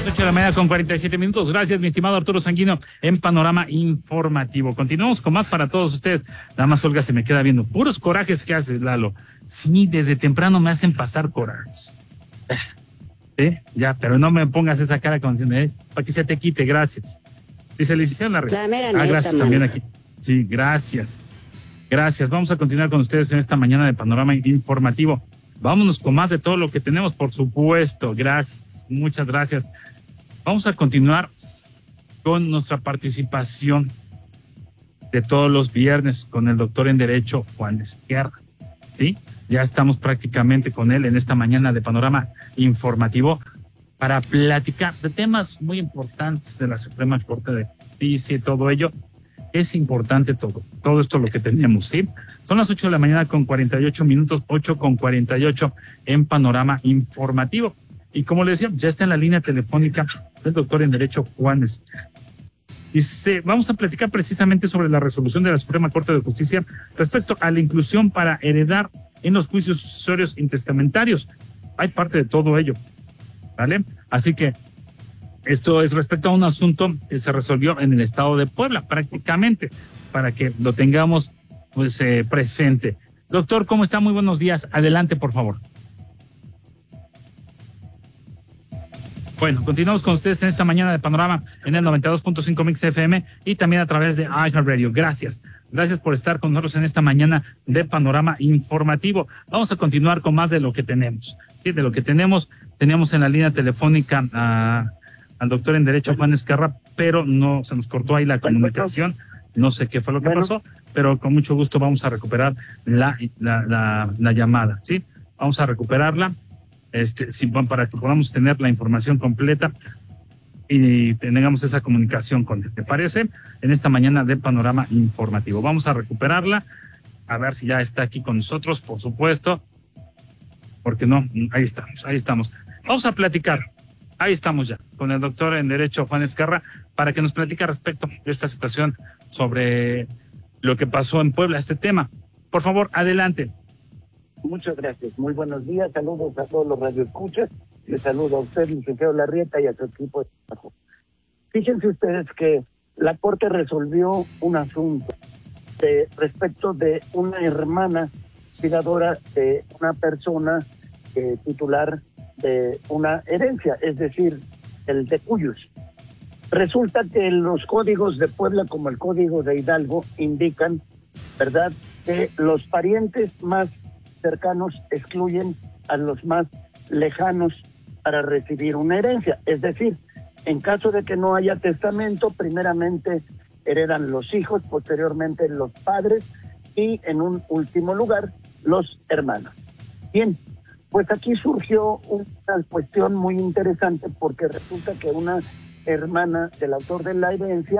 8 de la mañana con 47 minutos. Gracias, mi estimado Arturo Sanguino, en Panorama Informativo. Continuamos con más para todos ustedes. Nada más Olga se me queda viendo. Puros corajes que haces, Lalo. Sí, desde temprano me hacen pasar corajes. Ya, pero no me pongas esa cara como diciendo, para que se te quite, gracias. Dice el licenciado Larrea. Gracias también aquí. Sí, gracias. Gracias. Vamos a continuar con ustedes en esta mañana de Panorama Informativo. Vámonos con más de todo lo que tenemos, por supuesto. Gracias, muchas gracias. Vamos a continuar con nuestra participación de todos los viernes con el doctor en Derecho, Juan Esquerra. ¿Sí? Ya estamos prácticamente con él en esta mañana de Panorama Informativo para platicar de temas muy importantes de la Suprema Corte de Justicia y todo ello. Es importante todo esto lo que tenemos, ¿sí? Son las 8 de la mañana con 48 minutos, 8 con 48 en Panorama Informativo. Y como le decía, ya está en la línea telefónica el doctor en Derecho Juan Esquerra. Dice, vamos a platicar precisamente sobre la resolución de la Suprema Corte de Justicia respecto a la inclusión para heredar en los juicios sucesorios intestamentarios. Hay parte de todo ello, ¿vale? Así que esto es respecto a un asunto que se resolvió en el estado de Puebla, prácticamente, para que lo tengamos pues presente. Doctor, ¿cómo está? Muy buenos días. Adelante, por favor. Bueno, continuamos con ustedes en esta mañana de Panorama en el 92.5 Mix FM y también a través de iHeartRadio. Gracias. Gracias por estar con nosotros en esta mañana de Panorama Informativo. Vamos a continuar con más de lo que tenemos. Sí, de lo que tenemos en la línea telefónica al doctor en Derecho Juan Esquerra, pero no se nos cortó ahí la comunicación. No sé qué fue lo que pasó, pero con mucho gusto vamos a recuperar la llamada, ¿sí? Vamos a recuperarla, para que podamos tener la información completa y tengamos esa comunicación con él. ¿Te parece? En esta mañana de Panorama Informativo. Vamos a recuperarla, a ver si ya está aquí con nosotros, por supuesto, porque no, ahí estamos. Vamos a platicar. Ahí estamos ya, con el doctor en Derecho Juan Esquerra, para que nos platique respecto de esta situación sobre lo que pasó en Puebla, este tema. Por favor, adelante. Muchas gracias. Muy buenos días. Saludos a todos los radioescuchas. Les saludo a usted, licenciado Larrieta, y a su equipo de trabajo. Fíjense ustedes que la Corte resolvió un asunto respecto de una hermana cuidadora de una persona titular de una herencia, es decir, el de cuyos. Resulta que los códigos de Puebla, como el código de Hidalgo, indican, ¿verdad?, que los parientes más cercanos excluyen a los más lejanos para recibir una herencia. Es decir, en caso de que no haya testamento, primeramente heredan los hijos, posteriormente los padres y en un último lugar los hermanos. Bien, pues aquí surgió una cuestión muy interesante porque resulta que una hermana del autor de la herencia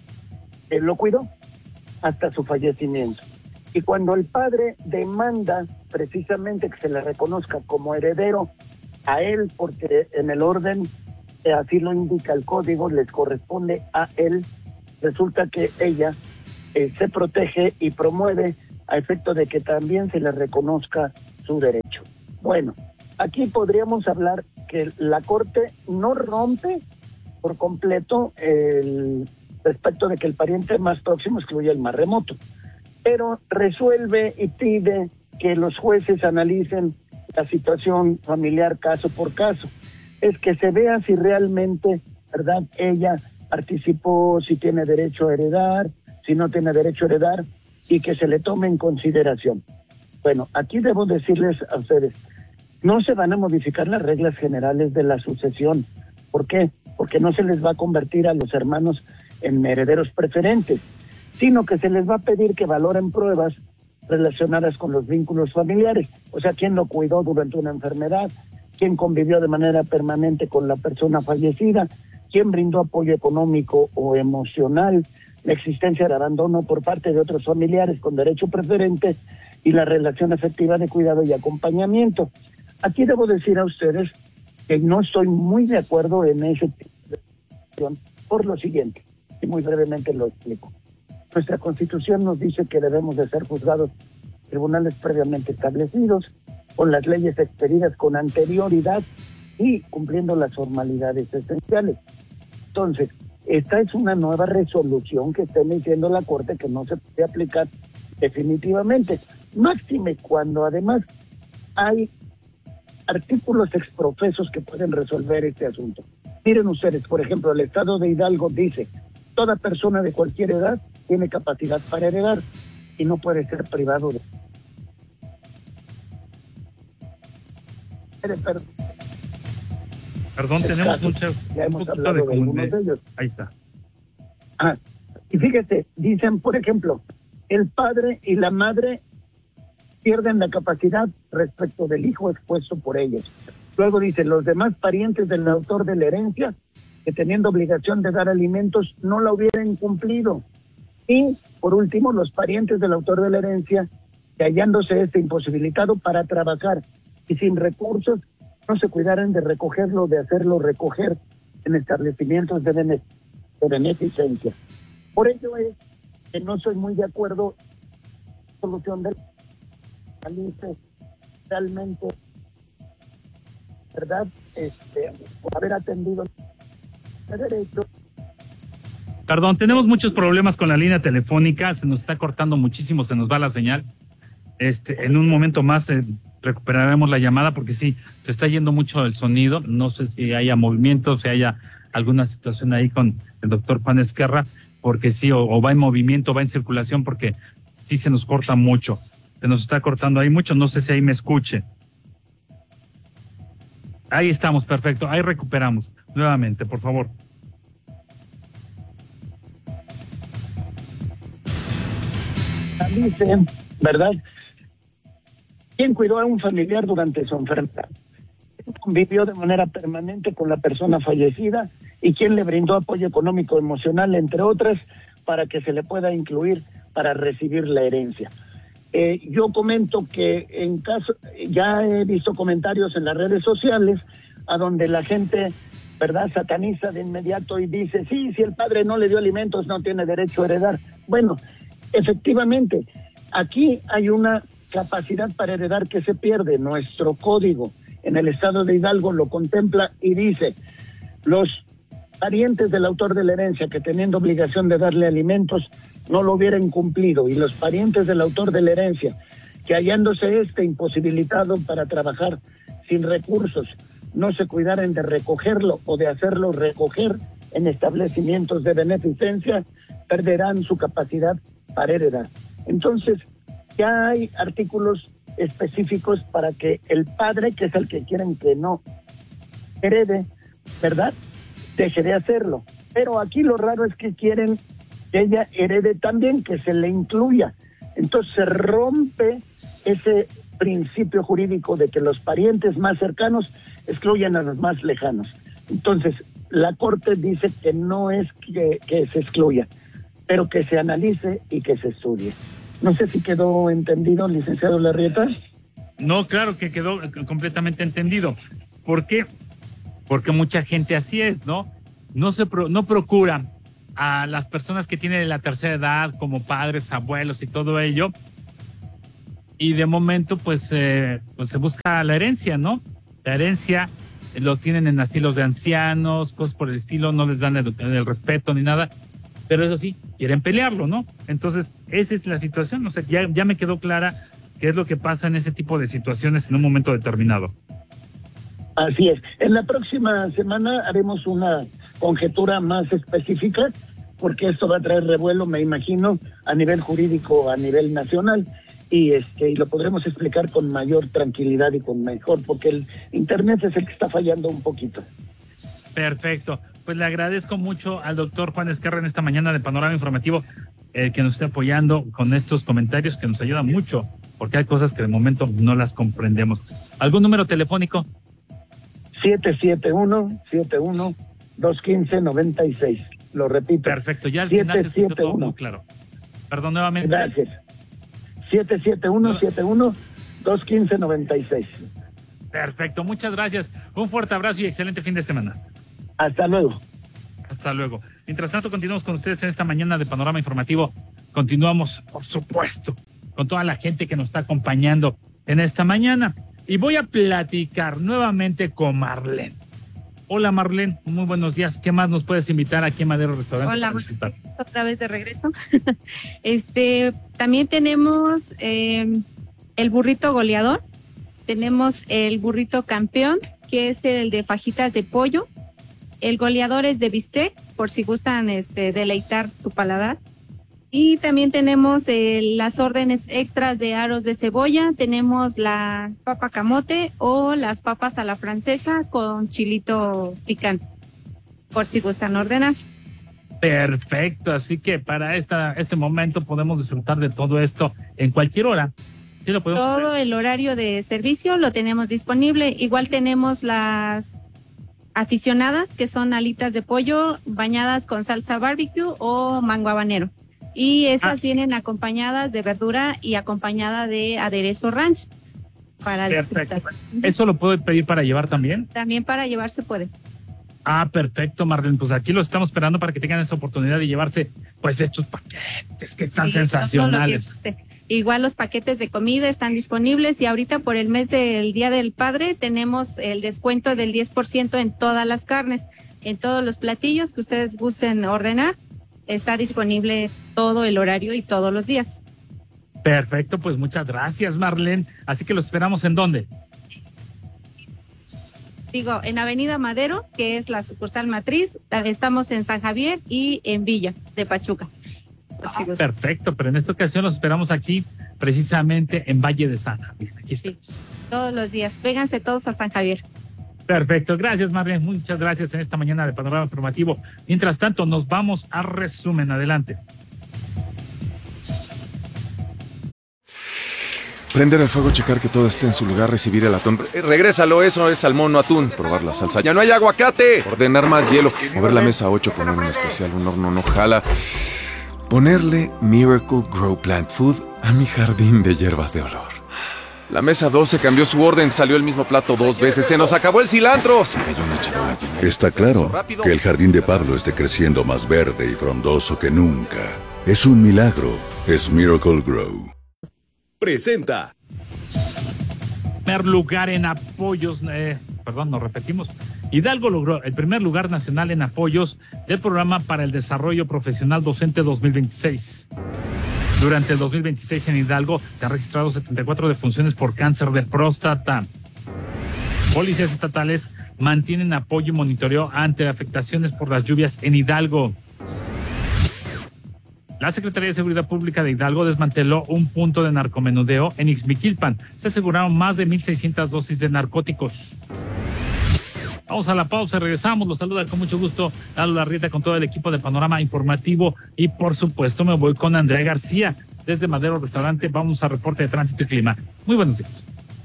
lo cuidó hasta su fallecimiento. Y cuando el padre demanda precisamente que se le reconozca como heredero a él, porque en el orden, así lo indica el código, les corresponde a él, resulta que ella se protege y promueve a efecto de que también se le reconozca su derecho. Bueno, aquí podríamos hablar que la Corte no rompe por completo el respecto de que el pariente más próximo excluya el más remoto, pero resuelve y pide que los jueces analicen la situación familiar caso por caso. Es que se vea si realmente, ¿verdad?, ella participó, si tiene derecho a heredar, si no tiene derecho a heredar, y que se le tome en consideración. Bueno, aquí debo decirles a ustedes, no se van a modificar las reglas generales de la sucesión. ¿Por qué? Porque no se les va a convertir a los hermanos en herederos preferentes, sino que se les va a pedir que valoren pruebas relacionadas con los vínculos familiares, o sea, quién lo cuidó durante una enfermedad, quién convivió de manera permanente con la persona fallecida, quién brindó apoyo económico o emocional, la existencia de abandono por parte de otros familiares con derecho preferente y la relación efectiva de cuidado y acompañamiento. Aquí debo decir a ustedes que no estoy muy de acuerdo en ese tipo de situación por lo siguiente, y muy brevemente lo explico. Nuestra Constitución nos dice que debemos de ser juzgados en tribunales previamente establecidos, con las leyes expedidas con anterioridad y cumpliendo las formalidades esenciales. Entonces, esta es una nueva resolución que está emitiendo la Corte que no se puede aplicar definitivamente. Máxime cuando además hay artículos exprofesos que pueden resolver este asunto. Miren ustedes, por ejemplo, el Estado de Hidalgo dice, toda persona de cualquier edad tiene capacidad para heredar y no puede ser privado de... Perdón, tenemos mucho... Ya hemos hablado de algunos de ellos. Ahí está. Y fíjate, dicen, por ejemplo, el padre y la madre pierden la capacidad respecto del hijo expuesto por ellos. Luego dice, los demás parientes del autor de la herencia, que teniendo obligación de dar alimentos, no la hubieran cumplido. Y, por último, los parientes del autor de la herencia, que hallándose imposibilitado para trabajar y sin recursos, no se cuidaran de recogerlo, de hacerlo recoger en establecimientos de beneficencia. Por ello es que no soy muy de acuerdo con la solución del realmente, ¿verdad? Por haber atendido el derecho. Perdón, tenemos muchos problemas con la línea telefónica, se nos está cortando muchísimo, se nos va la señal. En un momento más recuperaremos la llamada porque sí, se está yendo mucho el sonido, no sé si haya movimiento, si haya alguna situación ahí con el doctor Juan Ezquerra, porque sí, o va en movimiento, va en circulación, porque sí se nos corta mucho, se nos está cortando ahí mucho, no sé si ahí me escuche. Ahí estamos, perfecto, ahí recuperamos nuevamente, por favor. Dice, ¿verdad? ¿Quién cuidó a un familiar durante su enfermedad? ¿Quién convivió de manera permanente con la persona fallecida? ¿Y quién le brindó apoyo económico, emocional, entre otras, para que se le pueda incluir para recibir la herencia? Yo comento que en caso, ya he visto comentarios en las redes sociales a donde la gente, ¿verdad?, sataniza de inmediato y dice, sí, si el padre no le dio alimentos no tiene derecho a heredar. Bueno, efectivamente, aquí hay una capacidad para heredar que se pierde. Nuestro código en el estado de Hidalgo lo contempla y dice, los parientes del autor de la herencia que teniendo obligación de darle alimentos no lo hubieran cumplido, y los parientes del autor de la herencia que hallándose imposibilitado para trabajar sin recursos no se cuidaran de recogerlo o de hacerlo recoger en establecimientos de beneficencia, perderán su capacidad para heredar. Entonces, ya hay artículos específicos para que el padre, que es el que quieren que no herede, ¿verdad?, deje de hacerlo. Pero aquí lo raro es que quieren que ella herede también, que se le incluya. Entonces se rompe ese principio jurídico de que los parientes más cercanos excluyan a los más lejanos. Entonces, la Corte dice que no es que se excluya, pero que se analice y que se estudie. No sé si quedó entendido, licenciado Larrieta. No, claro que quedó completamente entendido. ¿Por qué? Porque mucha gente así es, ¿no? No procura a las personas que tienen la tercera edad, como padres, abuelos y todo ello, y de momento pues se busca la herencia, ¿no? La herencia los tienen en asilos de ancianos, cosas por el estilo, no les dan el respeto ni nada, pero eso sí, quieren pelearlo, ¿no? Entonces, esa es la situación, o sea, ya me quedó clara qué es lo que pasa en ese tipo de situaciones en un momento determinado. Así es. En la próxima semana haremos una conjetura más específica, porque esto va a traer revuelo, me imagino, a nivel jurídico, a nivel nacional, y lo podremos explicar con mayor tranquilidad y con mejor, porque el internet es el que está fallando un poquito. Perfecto. Pues le agradezco mucho al doctor Juan Ezquerra en esta mañana de Panorama Informativo, que nos esté apoyando con estos comentarios que nos ayudan mucho, porque hay cosas que de momento no las comprendemos. ¿Algún número telefónico? 771-215-96. Lo repito. Perfecto, ya al final se escuchó todo muy claro. Perdón, nuevamente. Gracias. 771-215-96. Perfecto, muchas gracias. Un fuerte abrazo y excelente fin de semana. Hasta luego. Hasta luego. Mientras tanto, continuamos con ustedes en esta mañana de Panorama Informativo. Continuamos, por supuesto, con toda la gente que nos está acompañando en esta mañana. y voy a platicar nuevamente con Marlene. Hola Marlene, muy buenos días. ¿Qué más nos puedes invitar aquí en Madero Restaurante? Hola, otra vez de regreso. También tenemos el burrito goleador, tenemos el burrito campeón, que es el de fajitas de pollo. El goleador es de bistec, por si gustan deleitar su paladar. Y también tenemos las órdenes extras de aros de cebolla. Tenemos la papa camote o las papas a la francesa con chilito picante, por si gustan ordenar. Perfecto, así que para este momento podemos disfrutar de todo esto en cualquier hora. ¿Sí lo podemos todo hacer? El horario de servicio lo tenemos disponible. Igual tenemos las aficionadas, que son alitas de pollo bañadas con salsa barbecue o mango habanero. Y esas vienen acompañadas de verdura y acompañada de aderezo ranch para Perfecto. disfrutar. ¿Eso lo puedo pedir para llevar también? También para llevar se puede. Perfecto, Marlene. Pues aquí los estamos esperando para que tengan esa oportunidad de llevarse pues estos paquetes que están sensacionales. Igual los paquetes de comida están disponibles y ahorita por el mes del Día del Padre tenemos el descuento del 10% en todas las carnes, en todos los platillos que ustedes gusten ordenar. Está disponible todo el horario y todos los días. Perfecto, pues muchas gracias, Marlene. Así que los esperamos ¿en dónde? En Avenida Madero, que es la sucursal matriz. Estamos en San Javier y en Villas de Pachuca. Perfecto, pero en esta ocasión los esperamos aquí, precisamente en Valle de San Javier. Aquí estamos. Sí, todos los días. Vénganse todos a San Javier. Perfecto, gracias Marlene, muchas gracias en esta mañana de Panorama Informativo. Mientras tanto, nos vamos a resumen, adelante. Prender el fuego, checar que todo esté en su lugar, recibir el atún. Regrésalo, eso es salmón, no atún. Probar la salsa. ¡Ya no hay aguacate! Ordenar más hielo. Mover la mesa 8 con un especial, un horno no jala. Ponerle Miracle Grow Plant Food a mi jardín de hierbas de olor. La mesa 12 cambió su orden, salió el mismo plato 2 veces. ¡Se nos acabó el cilantro! Se cayó una charola llena. Está claro que el jardín de Pablo esté creciendo más verde y frondoso que nunca. Es un milagro. Es Miracle Grow. Presenta. Primer lugar en apoyos, nos repetimos. Hidalgo logró el primer lugar nacional en apoyos del Programa para el Desarrollo Profesional Docente 2026. Durante el 2026 en Hidalgo se han registrado 74 defunciones por cáncer de próstata. Policías estatales mantienen apoyo y monitoreo ante afectaciones por las lluvias en Hidalgo. La Secretaría de Seguridad Pública de Hidalgo desmanteló un punto de narcomenudeo en Ixmiquilpan. Se aseguraron más de 1,600 dosis de narcóticos. Vamos a la pausa, regresamos. Los saluda con mucho gusto Lalo Larrieta con todo el equipo de Panorama Informativo y por supuesto me voy con Andrea García desde Madero Restaurante. Vamos a reporte de tránsito y clima. Muy buenos días.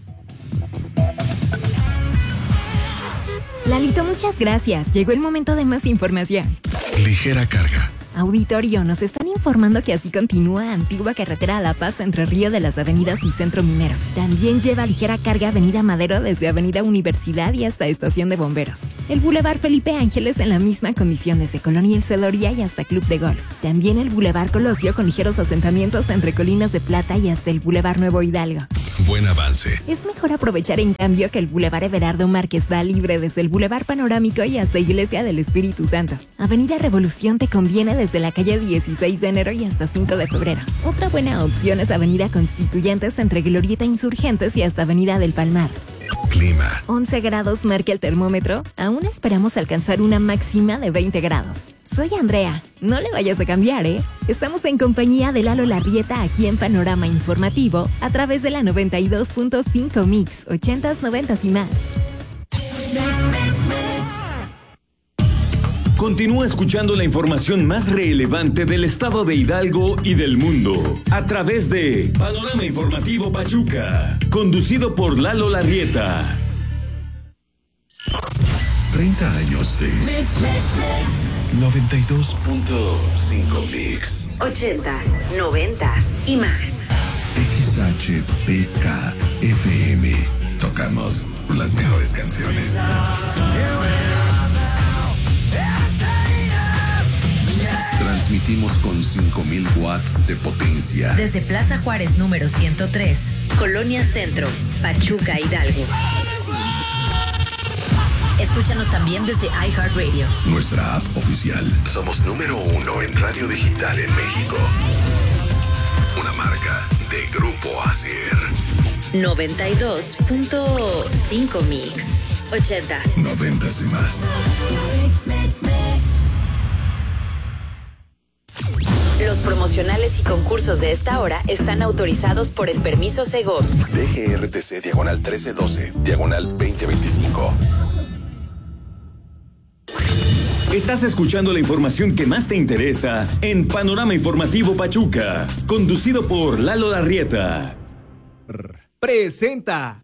Lalito, muchas gracias. Llegó el momento de más información. Ligera carga. Auditorio, nos están informando que así continúa Antigua Carretera a La Paz entre Río de las Avenidas y Centro Minero. También lleva ligera carga Avenida Madero desde Avenida Universidad y hasta Estación de Bomberos. El Boulevard Felipe Ángeles en la misma condición desde Colonia El Celoría y hasta Club de Golf. También el Boulevard Colosio con ligeros asentamientos entre Colinas de Plata y hasta el Boulevard Nuevo Hidalgo. Buen avance. Es mejor aprovechar en cambio que el Boulevard Everardo Márquez va libre desde el Boulevard Panorámico y hasta Iglesia del Espíritu Santo. Avenida Revolución te conviene desde la calle 16 de enero y hasta 5 de febrero. Otra buena opción es Avenida Constituyentes entre Glorieta Insurgentes y hasta Avenida del Palmar. Clima. 11 grados marca el termómetro. Aún esperamos alcanzar una máxima de 20 grados. Soy Andrea. No le vayas a cambiar, ¿eh? Estamos en compañía de Lalo Larrieta aquí en Panorama Informativo a través de la 92.5 Mix, 80s, 90s y más. Continúa escuchando la información más relevante del estado de Hidalgo y del mundo a través de Panorama Informativo Pachuca, conducido por Lalo Larrieta. 30 años de 92.5 Mix. 80s, 90s y más. XHPK FM. Tocamos las mejores canciones. Transmitimos con 5,000 watts de potencia. Desde Plaza Juárez número 103, Colonia Centro, Pachuca, Hidalgo. Escúchanos también desde iHeartRadio. Nuestra app oficial. Somos número 1 en radio digital en México. Una marca de Grupo Asier. 92.5 Mix. 80s. 90s y más. Los promocionales y concursos de esta hora están autorizados por el permiso Segov. DGRTC diagonal 1312, diagonal 2025. Estás escuchando la información que más te interesa en Panorama Informativo Pachuca, conducido por Lalo Larrieta. Presenta.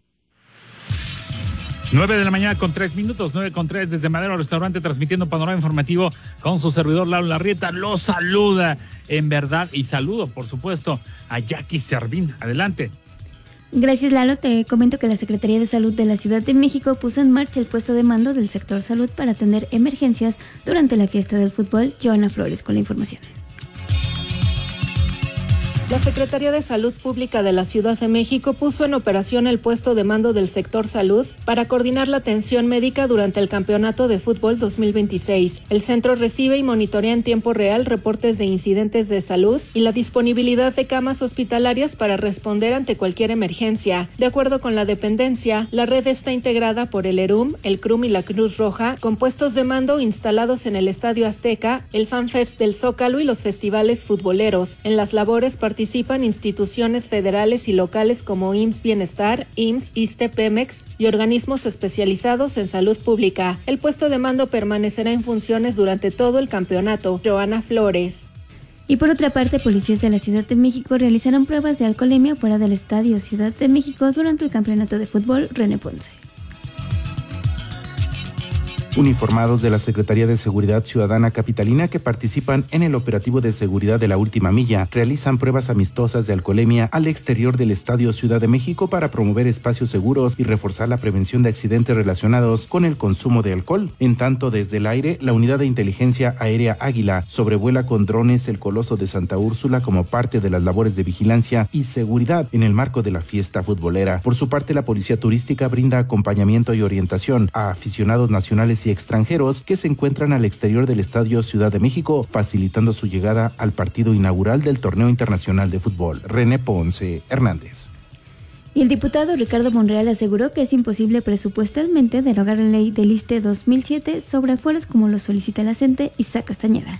9 de la mañana con 3 minutos, 9:03 desde Madero Restaurante, transmitiendo Panorama Informativo con su servidor Lalo Larrieta. Lo saluda en verdad y saludo, por supuesto, a Jackie Servín. Adelante. Gracias, Lalo. Te comento que la Secretaría de Salud de la Ciudad de México puso en marcha el puesto de mando del sector salud para atender emergencias durante la fiesta del fútbol. Joana Flores con la información. La Secretaría de Salud Pública de la Ciudad de México puso en operación el puesto de mando del sector salud para coordinar la atención médica durante el Campeonato de Fútbol 2026. El centro recibe y monitorea en tiempo real reportes de incidentes de salud y la disponibilidad de camas hospitalarias para responder ante cualquier emergencia. De acuerdo con la dependencia, la red está integrada por el ERUM, el CRUM y la Cruz Roja, con puestos de mando instalados en el Estadio Azteca, el FanFest del Zócalo y los festivales futboleros. En las labores participan instituciones federales y locales como IMSS Bienestar, IMSS, ISSSTE, Pemex y organismos especializados en salud pública. El puesto de mando permanecerá en funciones durante todo el campeonato. Joana Flores. Y por otra parte, policías de la Ciudad de México realizaron pruebas de alcoholemia fuera del Estadio Ciudad de México durante el campeonato de fútbol René Ponce. Uniformados de la Secretaría de Seguridad Ciudadana Capitalina que participan en el operativo de seguridad de la última milla realizan pruebas amistosas de alcoholemia al exterior del Estadio Ciudad de México para promover espacios seguros y reforzar la prevención de accidentes relacionados con el consumo de alcohol. En tanto, desde el aire, la Unidad de Inteligencia Aérea Águila sobrevuela con drones el Coloso de Santa Úrsula como parte de las labores de vigilancia y seguridad en el marco de la fiesta futbolera. Por su parte, la Policía Turística brinda acompañamiento y orientación a aficionados nacionales y extranjeros que se encuentran al exterior del Estadio Ciudad de México, facilitando su llegada al partido inaugural del Torneo Internacional de Fútbol. René Ponce Hernández. Y el diputado Ricardo Monreal aseguró que es imposible presupuestalmente derogar la ley del ISSSTE 2007 sobre afueros como lo solicita la CENTE Isaac Castañeda.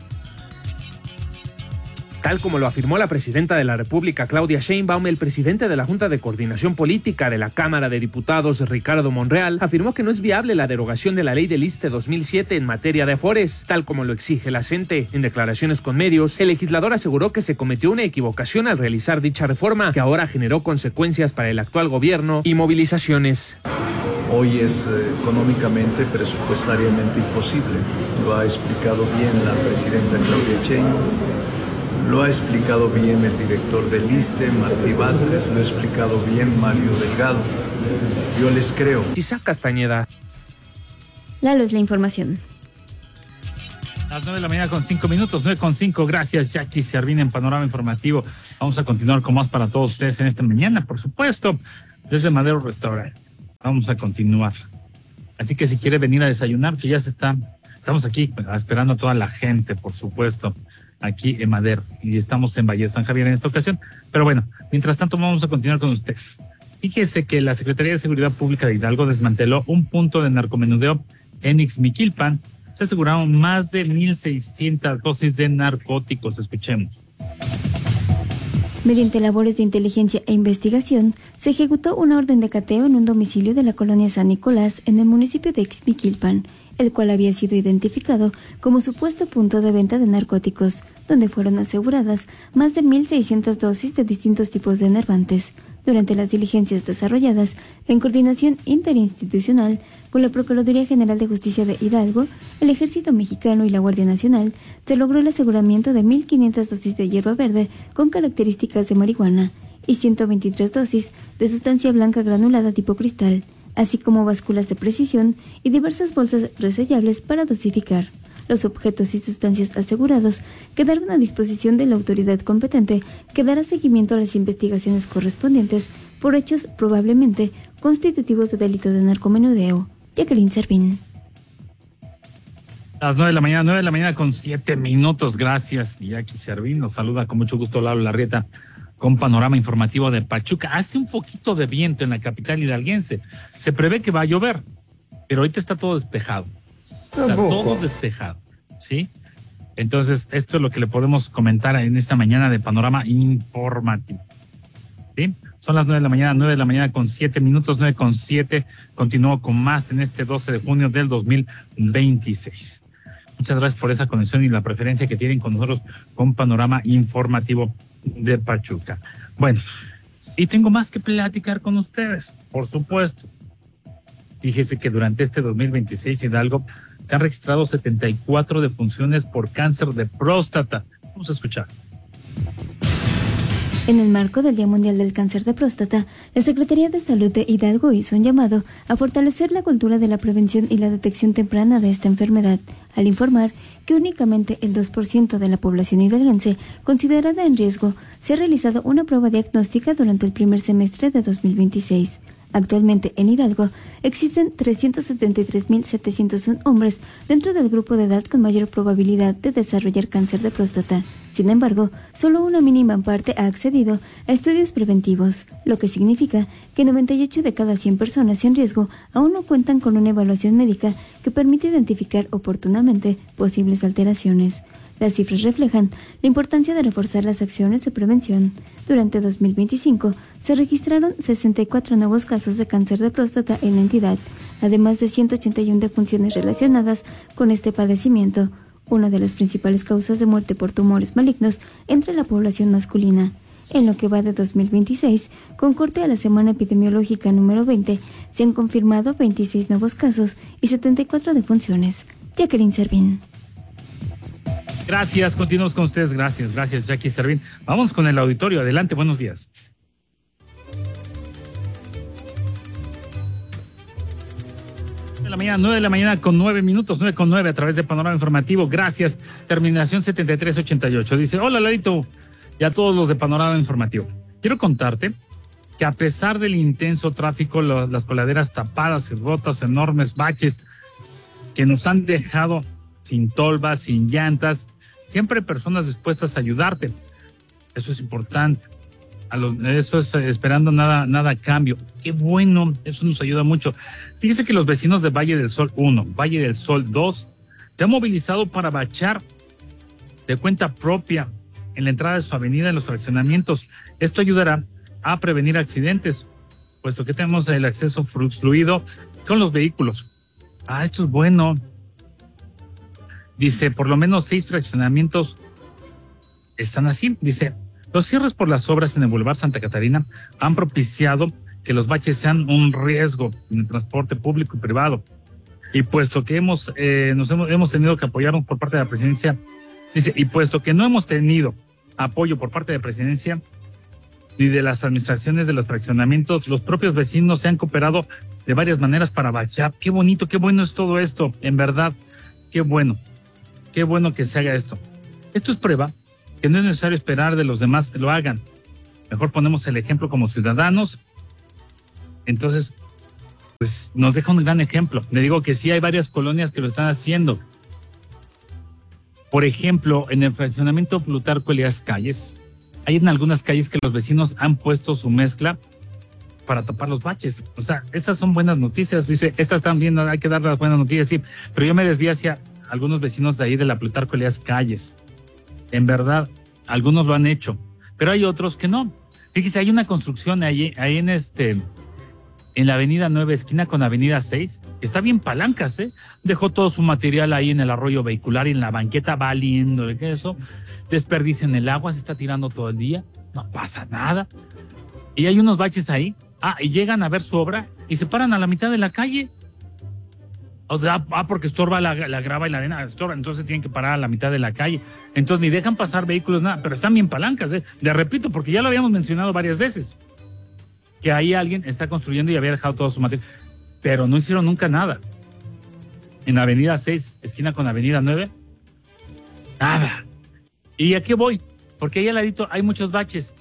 Tal como lo afirmó la presidenta de la República, Claudia Sheinbaum, el presidente de la Junta de Coordinación Política de la Cámara de Diputados, Ricardo Monreal, afirmó que no es viable la derogación de la ley del ISSSTE 2007 en materia de afores, tal como lo exige la CENTE. En declaraciones con medios, el legislador aseguró que se cometió una equivocación al realizar dicha reforma, que ahora generó consecuencias para el actual gobierno y movilizaciones. Hoy es económicamente, presupuestariamente imposible. Lo ha explicado bien la presidenta Claudia Sheinbaum. Lo ha explicado bien el director del ISSSTE, Martí Batres, lo ha explicado bien Mario Delgado. Yo les creo. Isaac Castañeda. Lalo es la información. Las 9 de la mañana con 5 minutos, 9:05. Gracias, Jackie Servín en Panorama Informativo. Vamos a continuar con más para todos ustedes en esta mañana, por supuesto, desde Madero Restaurante. Vamos a continuar. Así que si quiere venir a desayunar, que ya estamos aquí esperando a toda la gente, por supuesto, aquí en Madero, y estamos en Valle de San Javier en esta ocasión. Pero bueno, mientras tanto vamos a continuar con ustedes. Fíjese que la Secretaría de Seguridad Pública de Hidalgo desmanteló un punto de narcomenudeo en Ixmiquilpan. Se aseguraron más de 1,600 dosis de narcóticos. Escuchemos. Mediante labores de inteligencia e investigación, se ejecutó una orden de cateo en un domicilio de la colonia San Nicolás en el municipio de Ixmiquilpan, el cual había sido identificado como supuesto punto de venta de narcóticos, donde fueron aseguradas más de 1,600 dosis de distintos tipos de enervantes. Durante las diligencias desarrolladas en coordinación interinstitucional con la Procuraduría General de Justicia de Hidalgo, el Ejército Mexicano y la Guardia Nacional, se logró el aseguramiento de 1,500 dosis de hierba verde con características de marihuana y 123 dosis de sustancia blanca granulada tipo cristal, así como básculas de precisión y diversas bolsas resellables para dosificar. Los objetos y sustancias asegurados quedaron a disposición de la autoridad competente, que dará seguimiento a las investigaciones correspondientes por hechos probablemente constitutivos de delito de narcomenudeo. Jacqueline Servín. Las 9 de la mañana con 7 minutos. Gracias, Jackie Servín. Nos saluda con mucho gusto Lalo Larrieta con panorama informativo de Pachuca. Hace un poquito de viento en la capital hidalguense. Se prevé que va a llover, pero ahorita está todo despejado. Está todo despejado, ¿sí? Entonces, esto es lo que le podemos comentar en esta mañana de panorama informativo. ¿Sí? Son las 9 de la mañana con 7 minutos, 9:07. Continúo con más en este 12 de junio del 2026. Muchas gracias por esa conexión y la preferencia que tienen con nosotros con panorama informativo de Pachuca. Bueno, y tengo más que platicar con ustedes, por supuesto. Fíjese que durante este 2026 Hidalgo se han registrado 74 defunciones por cáncer de próstata. Vamos a escuchar. En el marco del Día Mundial del Cáncer de Próstata, la Secretaría de Salud de Hidalgo hizo un llamado a fortalecer la cultura de la prevención y la detección temprana de esta enfermedad, al informar que únicamente el 2% de la población hidalguense considerada en riesgo se ha realizado una prueba diagnóstica durante el primer semestre de 2026. Actualmente en Hidalgo existen 373.701 hombres dentro del grupo de edad con mayor probabilidad de desarrollar cáncer de próstata. Sin embargo, solo una mínima parte ha accedido a estudios preventivos, lo que significa que 98 de cada 100 personas en riesgo aún no cuentan con una evaluación médica que permite identificar oportunamente posibles alteraciones. Las cifras reflejan la importancia de reforzar las acciones de prevención. Durante 2025 se registraron 64 nuevos casos de cáncer de próstata en la entidad, además de 181 defunciones relacionadas con este padecimiento, una de las principales causas de muerte por tumores malignos entre la población masculina. En lo que va de 2026, con corte a la semana epidemiológica número 20, se han confirmado 26 nuevos casos y 74 defunciones. Jacqueline Servín. Gracias, continuamos con ustedes. Gracias, Jackie Servín. Vamos con el auditorio. Adelante, buenos días. De la mañana, 9 de la mañana con 9 minutos, 9:09 a través de Panorama Informativo. Gracias. Terminación 7388. Dice, hola Ladito y a todos los de Panorama Informativo. Quiero contarte que a pesar del intenso tráfico, las coladeras tapadas y rotas, enormes baches que nos han dejado sin tolvas, sin llantas, siempre hay personas dispuestas a ayudarte. Eso es importante. Eso es esperando nada a cambio. Qué bueno, eso nos ayuda mucho. Fíjese que los vecinos de Valle del Sol 1, Valle del Sol 2, se han movilizado para bachar de cuenta propia en la entrada de su avenida en los fraccionamientos. Esto ayudará a prevenir accidentes, puesto que tenemos el acceso fluido con los vehículos. Esto es bueno. Dice, por lo menos 6 fraccionamientos están así. Dice, los cierres por las obras en el Boulevard Santa Catarina han propiciado que los baches sean un riesgo en el transporte público y privado. Y puesto que hemos tenido que apoyarnos por parte de la presidencia, dice, y puesto que no hemos tenido apoyo por parte de la presidencia ni de las administraciones de los fraccionamientos, los propios vecinos se han cooperado de varias maneras para bachar. Qué bonito, qué bueno es todo esto, en verdad, qué bueno que se haga esto. Esto es prueba que no es necesario esperar de los demás que lo hagan. Mejor ponemos el ejemplo como ciudadanos. Entonces, pues nos deja un gran ejemplo. Le digo que sí hay varias colonias que lo están haciendo. Por ejemplo, en el fraccionamiento Plutarco Elías Calles, hay en algunas calles que los vecinos han puesto su mezcla para tapar los baches. O sea, esas son buenas noticias. Dice, estas también hay que dar las buenas noticias, sí. Pero yo me desvié hacia algunos vecinos de ahí de la Plutarco Elías Calles. En verdad, algunos lo han hecho, pero hay otros que no. Fíjese, hay una construcción ahí en la avenida 9, esquina con avenida 6, está bien palancas, dejó todo su material ahí en el arroyo vehicular y en la banqueta valiendo de queso, desperdician el agua, se está tirando todo el día, no pasa nada. Y hay unos baches ahí, y llegan a ver su obra y se paran a la mitad de la calle. O sea, porque estorba la grava y la arena, estorba, entonces tienen que parar a la mitad de la calle. Entonces ni dejan pasar vehículos, nada, pero están bien palancas, Le repito, porque ya lo habíamos mencionado varias veces, que ahí alguien está construyendo y había dejado todo su material, pero no hicieron nunca nada. En avenida 6, esquina con avenida 9, nada. ¿Y a qué voy? Porque ahí al ladito hay muchos baches.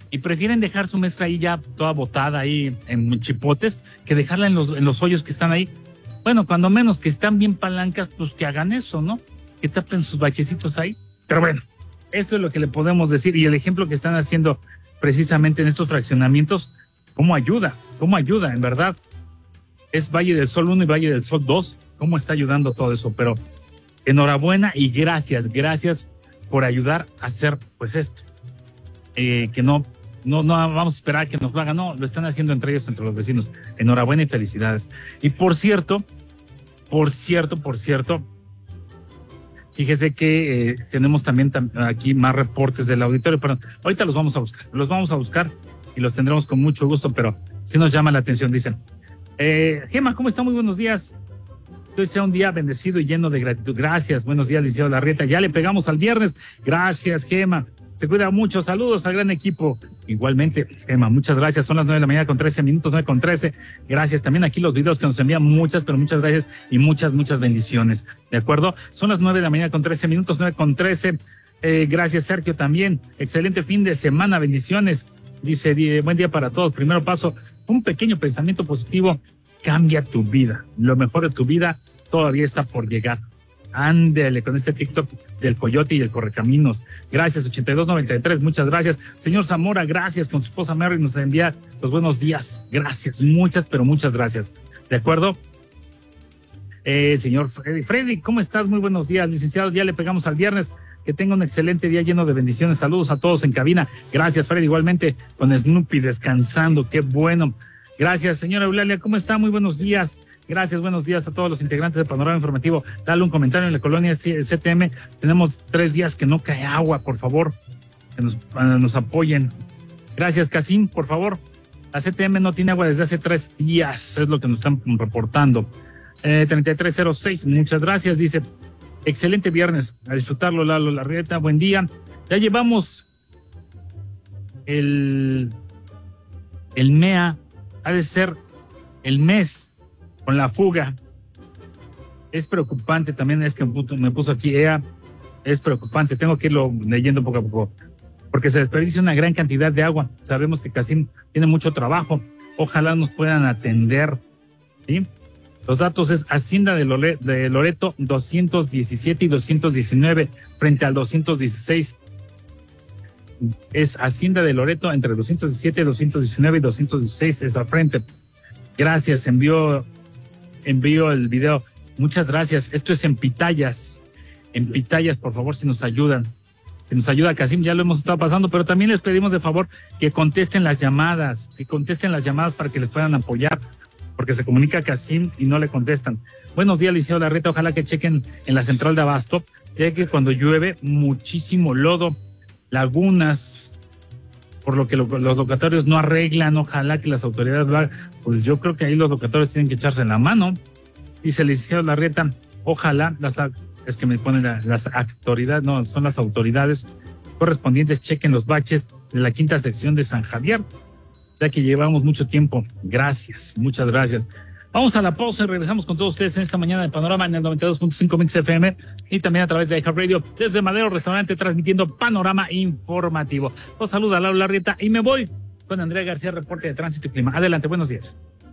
y prefieren dejar su mezcla ahí ya toda botada ahí en chipotes que dejarla en los hoyos que están ahí. Bueno, cuando menos que están bien palancas, pues que hagan eso, ¿no? Que tapen sus bachecitos ahí. Pero bueno, eso es lo que le podemos decir, y el ejemplo que están haciendo precisamente en estos fraccionamientos, ¿cómo ayuda, en verdad? Es Valle del Sol 1 y Valle del Sol 2, ¿cómo está ayudando todo eso? Pero enhorabuena y gracias por ayudar a hacer pues esto. Que no vamos a esperar que nos lo hagan, no, lo están haciendo entre ellos, entre los vecinos. Enhorabuena y felicidades. Y por cierto, fíjese que tenemos también aquí más reportes del auditorio, pero ahorita los vamos a buscar y los tendremos con mucho gusto, pero sí nos llama la atención, dicen. Gema, ¿cómo está? Muy buenos días. Que hoy sea un día bendecido y lleno de gratitud. Gracias, buenos días, licenciado Larrieta. Ya le pegamos al viernes. Gracias, Gema. Se cuida mucho. Saludos al gran equipo. Igualmente, Gema, muchas gracias. Son las 9 de la mañana con 13 minutos, 9:13. Gracias. También aquí los videos que nos envían, muchas gracias y muchas bendiciones. ¿De acuerdo? Son las 9 de la mañana con 13 minutos, 9:13. Gracias, Sergio, también. Excelente fin de semana, bendiciones. Dice, buen día para todos. Primero paso, un pequeño pensamiento positivo cambia tu vida. Lo mejor de tu vida todavía está por llegar. Ándele con este TikTok del Coyote y el Correcaminos. Gracias, 8293, muchas gracias. Señor Zamora, gracias, con su esposa Mary nos envía los buenos días. Gracias, muchas gracias. ¿De acuerdo? Señor Freddy, ¿cómo estás? Muy buenos días, licenciado. Ya le pegamos al viernes. Que tenga un excelente día lleno de bendiciones. Saludos a todos en cabina. Gracias, Freddy. Igualmente con Snoopy descansando. Qué bueno. Gracias, señora Eulalia. ¿Cómo está? Muy buenos días. Gracias, buenos días a todos los integrantes del Panorama Informativo. Dale un comentario en la colonia CTM. Tenemos 3 días que no cae agua, por favor, que nos apoyen. Gracias, Casim, por favor. La CTM no tiene agua desde hace 3 días, es lo que nos están reportando. 3306, muchas gracias, dice. Excelente viernes, a disfrutarlo, Lalo Larrieta, buen día. Ya llevamos el MEA, ha de ser el mes con la fuga. Es preocupante también, es que me puso aquí EA, es preocupante, tengo que irlo leyendo poco a poco, porque se desperdicia una gran cantidad de agua. Sabemos que Casim tiene mucho trabajo, ojalá nos puedan atender, ¿sí? Los datos es Hacienda de Loreto 217 y 219 frente al 216. Es Hacienda de Loreto entre 217, 219 y 216 es al frente. Gracias, envío el video. Muchas gracias. Esto es en Pitayas. En Pitayas, por favor, si nos ayudan. Si nos ayuda Casim, ya lo hemos estado pasando, pero también les pedimos de favor que contesten las llamadas, para que les puedan apoyar, porque se comunica Casim y no le contestan. Buenos días, licenciado Larrieta. Ojalá que chequen en la central de Abasto, ya que cuando llueve, muchísimo lodo, lagunas, por lo que los locatorios no arreglan. Ojalá que las autoridades lo hagan. Pues yo creo que ahí los locatorios tienen que echarse en la mano. Dice el licenciado Larrieta, ojalá las autoridades, no, son las autoridades correspondientes, chequen los baches de la 5ª sección de San Javier, ya que llevamos mucho tiempo. Gracias, muchas gracias. Vamos a la pausa y regresamos con todos ustedes en esta mañana de Panorama en el 92.5 Mix FM y también a través de iHeartRadio desde Madero Restaurante, transmitiendo Panorama Informativo. Los saluda Laura Larrieta y me voy con Andrea García, reporte de tránsito y clima. Adelante, buenos días.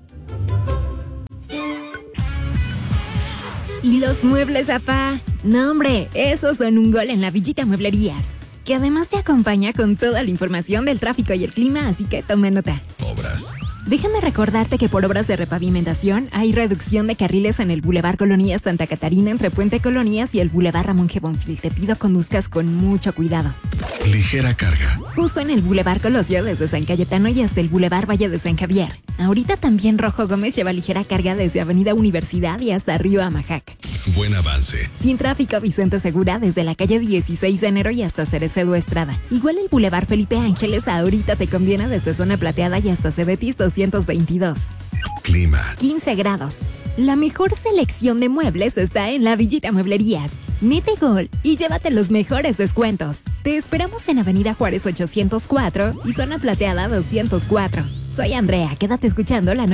¿Y los muebles, apá? No, hombre, esos son un gol en la Villita Mueblerías, que además te acompaña con toda la información del tráfico y el clima, así que tome nota. Obras. Déjame recordarte que por obras de repavimentación hay reducción de carriles en el Boulevard Colonias Santa Catarina entre Puente Colonias y el Boulevard Ramón G. Bonfil. Te pido conduzcas con mucho cuidado. Ligera carga. Justo en el Boulevard Colosio desde San Cayetano y hasta el Boulevard Valle de San Javier. Ahorita también Rojo Gómez lleva ligera carga desde Avenida Universidad y hasta Río Amajac. Buen avance. Sin tráfico Vicente Segura desde la calle 16 de enero y hasta Cerecedo Estrada. Igual el Boulevard Felipe Ángeles ahorita te conviene desde Zona Plateada y hasta Cebetis 222. Clima. 15 grados. La mejor selección de muebles está en la Villita Mueblerías. Mete gol y llévate los mejores descuentos. Te esperamos en Avenida Juárez 804 y Zona Plateada 204. Soy Andrea, quédate escuchando la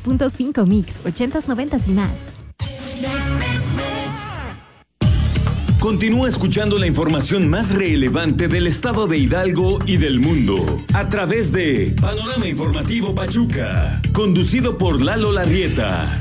92.5 Mix, 80s, 90s y más. Continúa escuchando la información más relevante del estado de Hidalgo y del mundo a través de Panorama Informativo Pachuca, conducido por Lalo Larrieta.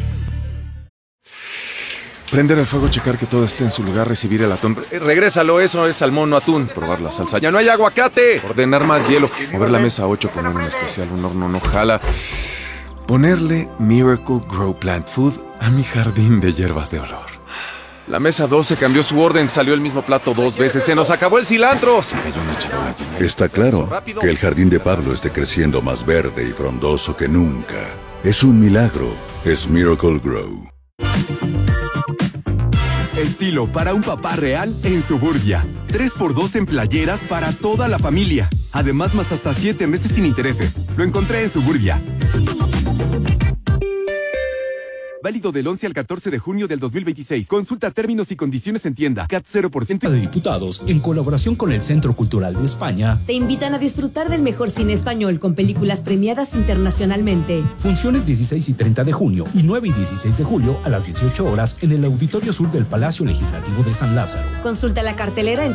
Prender el fuego, checar que todo esté en su lugar, recibir el atún. Regrésalo, eso es salmón, no atún. Probar la salsa. ¡Ya no hay aguacate! Ordenar más hielo. Mover la mesa 8, poner un especial, un horno no jala. Ponerle Miracle Grow Plant Food a mi jardín de hierbas de olor. La mesa 12 cambió su orden, salió el mismo plato 2 veces. ¡Se nos acabó el cilantro! Se cayó una charola llena. Está claro que el jardín de Pablo esté creciendo más verde y frondoso que nunca. Es un milagro. Es Miracle Grow. Estilo para un papá real en Suburbia. 3x2 en playeras para toda la familia. Además, más hasta 7 meses sin intereses. Lo encontré en Suburbia. Válido del 11 al 14 de junio del 2026. Consulta términos y condiciones en tienda. CAT 0%. De Diputados, en colaboración con el Centro Cultural de España, te invitan a disfrutar del mejor cine español con películas premiadas internacionalmente. Funciones 16 y 30 de junio y 9 y 16 de julio a las 18 horas en el Auditorio Sur del Palacio Legislativo de San Lázaro. Consulta la cartelera en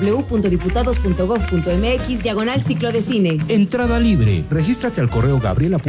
www.diputados.gov.mx/ciclo de cine. Entrada libre. Regístrate al correo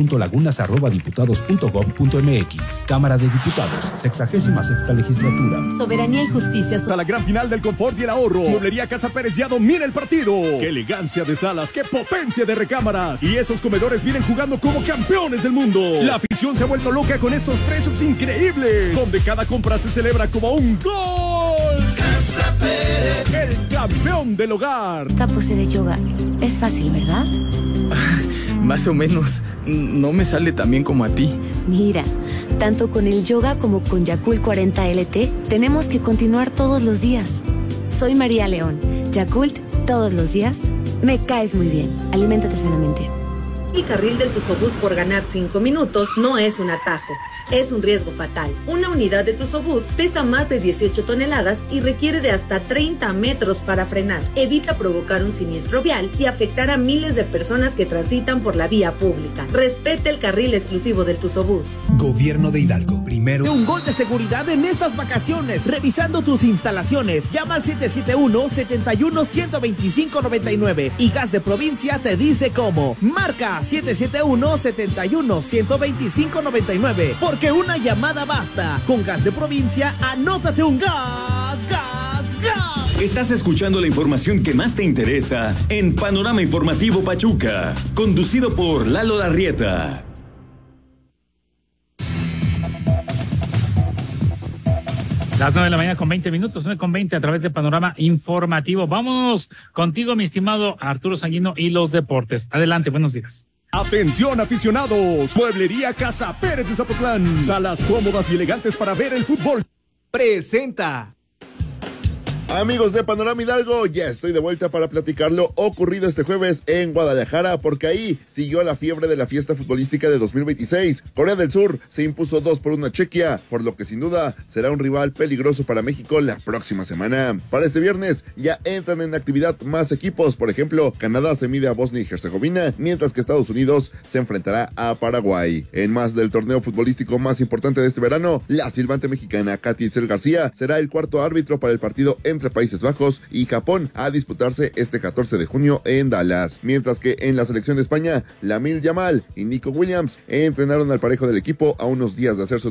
gabriela.lagunas@diputados.gov.mx. Cámara de Diputados, 66ª legislatura. Soberanía y justicia. A la gran final del confort y el ahorro. Mueblería Casa Pérez ya domina el partido. ¡Qué elegancia de salas! ¡Qué potencia de recámaras! Y esos comedores vienen jugando como campeones del mundo. La afición se ha vuelto loca con estos precios increíbles, donde cada compra se celebra como un gol. Casa Pérez, el campeón del hogar. Esta pose de yoga es fácil, ¿verdad? Más o menos. No me sale tan bien como a ti. Mira, tanto con el yoga como con Yakult 40 LT, tenemos que continuar todos los días. Soy María León. Yakult, todos los días. Me caes muy bien. Aliméntate sanamente. El carril del Tusobús por ganar 5 minutos no es un atajo. Es un riesgo fatal. Una unidad de Tusobús pesa más de 18 toneladas y requiere de hasta 30 metros para frenar. Evita provocar un siniestro vial y afectar a miles de personas que transitan por la vía pública. Respete el carril exclusivo del Tusobús. Gobierno de Hidalgo. Primero. Un gol de seguridad en estas vacaciones. Revisando tus instalaciones. Llama al 771-71-125-99. Y Gas de Provincia te dice cómo. Marca 771-71-125-99. Porque una llamada basta. Con Gas de Provincia, anótate un gas. Estás escuchando la información que más te interesa en Panorama Informativo Pachuca, conducido por Lalo Larrieta. Las 9 de la mañana con 20 minutos, 9:20 a través de Panorama Informativo. Vámonos contigo, mi estimado Arturo Sanguino y los deportes. Adelante, buenos días. Atención aficionados, Mueblería Casa Pérez de Zapotlán, salas cómodas y elegantes para ver el fútbol. Presenta. Amigos de Panorama Hidalgo, ya estoy de vuelta para platicar lo ocurrido este jueves en Guadalajara, porque ahí siguió la fiebre de la fiesta futbolística de 2026. Corea del Sur se impuso 2-1 a Chequia, por lo que sin duda será un rival peligroso para México la próxima semana. Para este viernes ya entran en actividad más equipos, por ejemplo, Canadá se mide a Bosnia y Herzegovina, mientras que Estados Unidos se enfrentará a Paraguay. En más del torneo futbolístico más importante de este verano, la silbante mexicana Katy Itzel García será el cuarto árbitro para el partido entre Países Bajos y Japón a disputarse este 14 de junio en Dallas. Mientras que en la selección de España, Lamine Yamal y Nico Williams entrenaron al parejo del equipo a unos días de hacer su